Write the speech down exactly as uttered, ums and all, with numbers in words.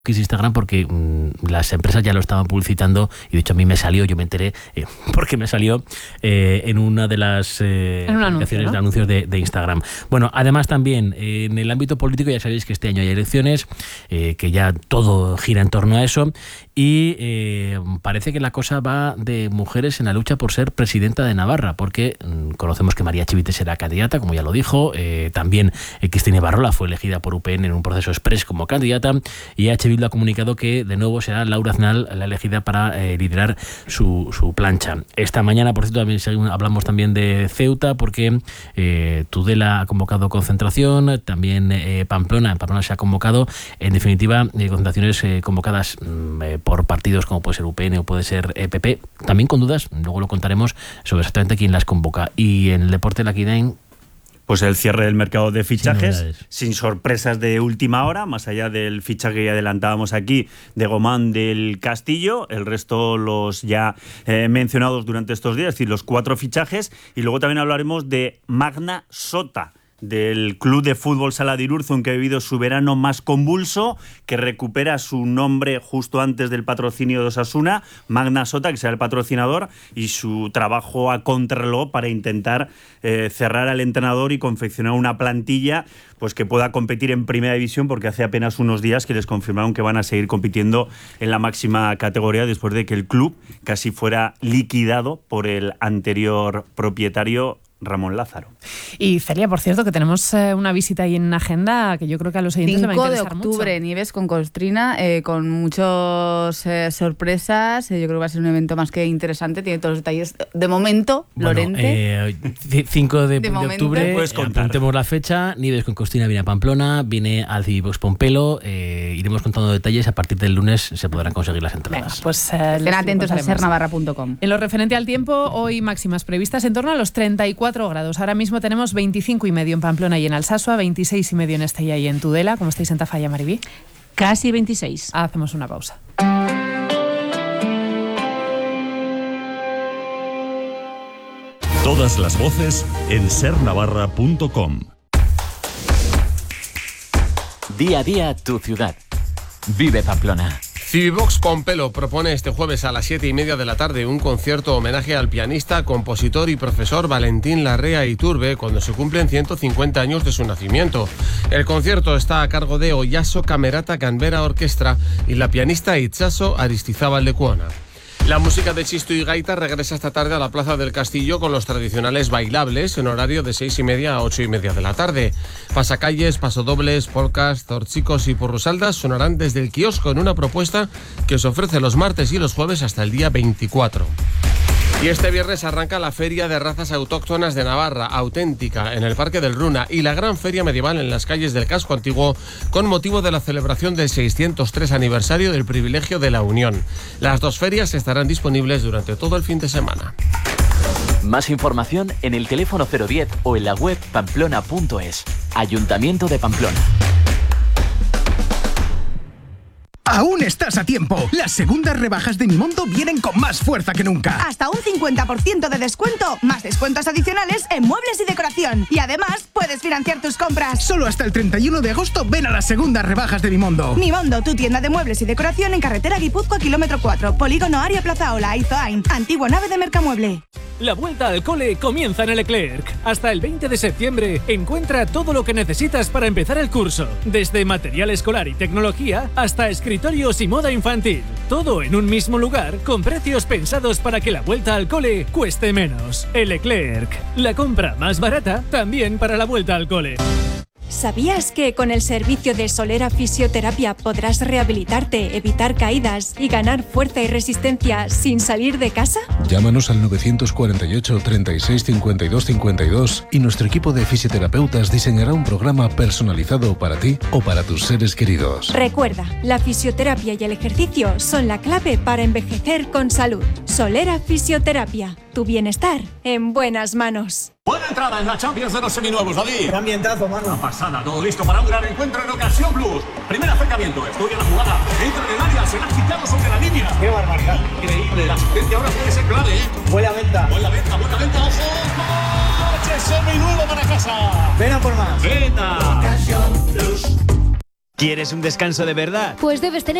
Instagram porque mmm, las empresas ya lo estaban publicitando y de hecho a mí me salió, yo me enteré eh, porque me salió eh, en una de las eh, en un anuncio, ¿no? de anuncios de, de Instagram. Bueno, además también eh, en el ámbito político ya sabéis que este año hay elecciones, eh, que ya todo gira en torno a eso y eh, parece que la cosa va de mujeres en la lucha por ser presidenta de Navarra, porque mmm, conocemos que María Chivite será candidata, como ya lo dijo, eh, también eh, Cristina Ibarrola fue elegida por U P N en un proceso express como candidata y H. Bildu ha comunicado que de nuevo será Laura Aznal la elegida para eh, liderar su, su plancha. Esta mañana, por cierto, también hablamos también de Ceuta porque eh, Tudela ha convocado concentración, también eh, Pamplona, en Pamplona se ha convocado, en definitiva, eh, concentraciones eh, convocadas eh, por partidos como puede ser U P N o puede ser E P P, también con dudas, luego lo contaremos sobre exactamente quién las convoca. Y en el deporte la Quinain, pues el cierre del mercado de fichajes, sin, sin sorpresas de última hora, más allá del fichaje que ya adelantábamos aquí de Gomán del Castillo, el resto los ya eh, mencionados durante estos días, es decir, los cuatro fichajes, y luego también hablaremos de Magna Sota, del Club de Fútbol Sala de Irurzun, que ha vivido su verano más convulso, que recupera su nombre justo antes del patrocinio de Osasuna, Magna Sota, que será el patrocinador, y su trabajo a contrarreloj para intentar eh, cerrar al entrenador y confeccionar una plantilla pues que pueda competir en Primera División, porque hace apenas unos días que les confirmaron que van a seguir compitiendo en la máxima categoría después de que el club casi fuera liquidado por el anterior propietario Ramón Lázaro. Y Celia, por cierto, que tenemos eh, una visita ahí en agenda que yo creo que a los oyentes les va a interesar cinco de octubre, mucho. Nieves con Costrina, eh, con muchas eh, sorpresas. Eh, yo creo que va a ser un evento más que interesante. Tiene todos los detalles. De momento, bueno, Lorente. Eh, cinco de, de, de octubre, puedes contar. Apuntemos la fecha. Nieves con Costrina viene a Pamplona, viene al Civivox Pompelo. Eh, iremos contando detalles. A partir del lunes se podrán conseguir las entradas. Venga, pues eh, estén atentos a ser navarra punto com. En lo referente al tiempo, hoy máximas previstas en torno a los treinta y cuatro grados. Ahora mismo tenemos veinticinco y medio en Pamplona y en Alsasua, veintiséis y medio en Estella y en Tudela. ¿Cómo estáis en Tafalla, Maribí? Casi veintiséis. Hacemos una pausa. Todas las voces en ser navarra punto com. Día a día tu ciudad. Vive Pamplona. Civivox Pompelo propone este jueves a las siete y media de la tarde un concierto homenaje al pianista, compositor y profesor Valentín Larrea Iturbe cuando se cumplen ciento cincuenta años de su nacimiento. El concierto está a cargo de Oyaso Camerata Canberra Orquestra y la pianista Itxaso Aristizábal de Cuona. La música de Chisto y Gaita regresa esta tarde a la Plaza del Castillo con los tradicionales bailables en horario de seis y media a ocho y media de la tarde. Pasacalles, pasodobles, polcas, zorchicos y porrusaldas sonarán desde el kiosco en una propuesta que os ofrece los martes y los jueves hasta el día veinticuatro. Y este viernes arranca la Feria de Razas Autóctonas de Navarra, auténtica, en el Parque del Runa, y la gran feria medieval en las calles del casco antiguo con motivo de la celebración del seiscientos tres aniversario del privilegio de la Unión. Las dos ferias estarán disponibles durante todo el fin de semana. Más información en el teléfono cero diez o en la web pamplona punto es. Ayuntamiento de Pamplona. Aún estás a tiempo. Las segundas rebajas de Mimondo vienen con más fuerza que nunca. Hasta un cincuenta por ciento de descuento, más descuentos adicionales en muebles y decoración. Y además, puedes financiar tus compras. Solo hasta el treinta y uno de agosto ven a las segundas rebajas de Mimondo. Mimondo, tu tienda de muebles y decoración en carretera Guipúzcoa, kilómetro cuatro, Polígono Aria Plaza Ola, Izoain, antigua nave de Mercamueble. La vuelta al cole comienza en el Leclerc. Hasta el veinte de septiembre encuentra todo lo que necesitas para empezar el curso. Desde material escolar y tecnología hasta escritorios y moda infantil. Todo en un mismo lugar con precios pensados para que la vuelta al cole cueste menos. El Leclerc. La compra más barata también para la vuelta al cole. ¿Sabías que con el servicio de Solera Fisioterapia podrás rehabilitarte, evitar caídas y ganar fuerza y resistencia sin salir de casa? Llámanos al nueve cuatro ocho, treinta y seis, cincuenta y dos cincuenta y dos y nuestro equipo de fisioterapeutas diseñará un programa personalizado para ti o para tus seres queridos. Recuerda, la fisioterapia y el ejercicio son la clave para envejecer con salud. Solera Fisioterapia, tu bienestar en buenas manos. Buena entrada en la Champions de los seminuevos, David. Qué ambientazo, mano. Una pasada, todo listo para un gran encuentro en Ocasión Plus. Primer acercamiento, estudia la jugada, entra en el área, se la ha quitado sobre la línea. Qué barbaridad. Increíble, la asistencia ahora puede ser clave, ¿eh? Buena venta. Buena venta, buena venta, ojo. Coche seminuevo para casa. Ven a por más. Venta. Ocasión Plus. ¿Quieres un descanso de verdad? Pues debes tener